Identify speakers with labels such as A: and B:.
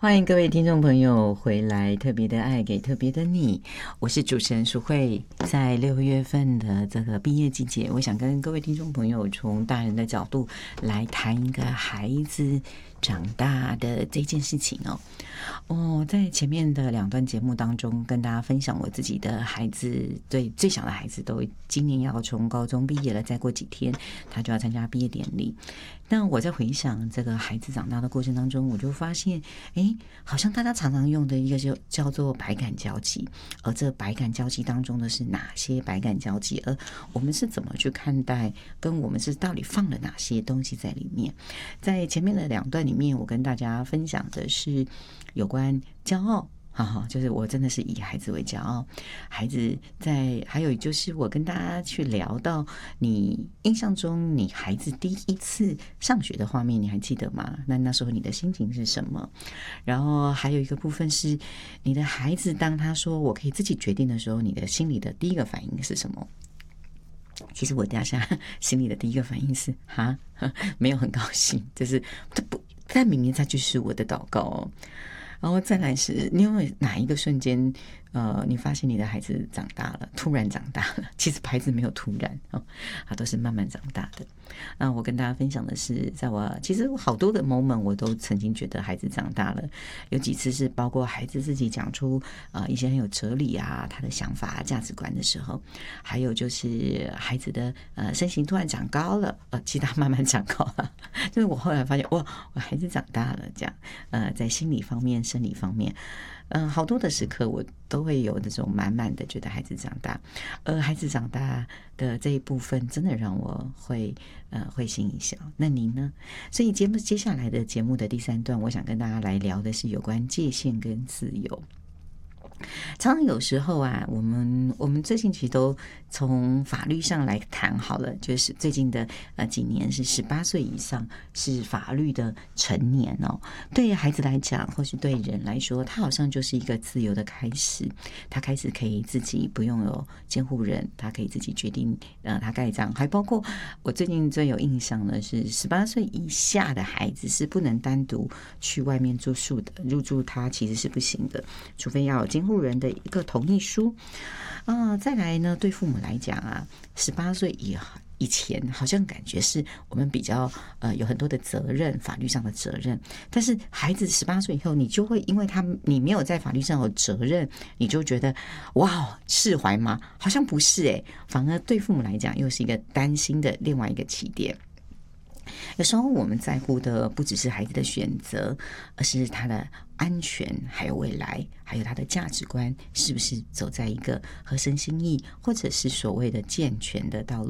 A: 欢迎各位听众朋友回来，特别的爱给特别的你，我是主持人淑慧。在6月份的这个毕业季节，我想跟各位听众朋友从大人的角度来谈一个孩子长大的这件事情在前面的2段节目当中跟大家分享我自己的孩子，对，最小的孩子都今年要从高中毕业了，再过几天他就要参加毕业典礼。那我在回想这个孩子长大的过程当中，我就发现好像大家常常用的一个就叫做百感交集，而这百感交集当中的是哪些百感交集，而我们是怎么去看待，跟我们是到底放了哪些东西在里面。在前面的2段里面，我跟大家分享的是有关骄傲，就是我真的是以孩子为骄傲。孩子还有就是我跟大家去聊到你印象中你孩子第一次上学的画面，你还记得吗？那时候你的心情是什么？然后还有一个部分是你的孩子当他说我可以自己决定的时候，你的心里的第一个反应是什么？其实我当下心里的第一个反应是没有很高兴，就是但明明他就是我的祷告然后再来是你有没有哪一个瞬间你发现你的孩子长大了，突然长大了？其实孩子没有突然他都是慢慢长大的。那我跟大家分享的是，其实好多的 moment 我都曾经觉得孩子长大了，有几次是包括孩子自己讲出一些很有哲理他的想法价值观的时候，还有就是孩子的身形突然长高了，其实他慢慢长高了，就是我后来发现哇，我孩子长大了这样，在心理方面生理方面好多的时刻我都会有那种满满的觉得孩子长大，孩子长大的这一部分真的让我会心一笑。那您呢？所以接下来的节目的第3段，我想跟大家来聊的是有关界限跟自由。常常有时候我们最近其实都从法律上来谈好了，就是最近的几年是18岁以上是法律的成年对于孩子来讲，或是对人来说，他好像就是一个自由的开始，他开始可以自己不用有监护人，他可以自己决定他盖章，还包括我最近最有印象的是18岁以下的孩子是不能单独去外面住宿的，入住他其实是不行的，除非要有监护人的一个同意书再来呢，对父母来讲18岁以前好像感觉是我们比较有很多的责任，法律上的责任，但是孩子18岁以后，你就会因为你没有在法律上有责任，你就觉得哇释怀吗？好像不是反而对父母来讲又是一个担心的另外一个起点。有时候我们在乎的不只是孩子的选择，而是他的安全，还有未来，还有他的价值观是不是走在一个合身心意，或者是所谓的健全的道路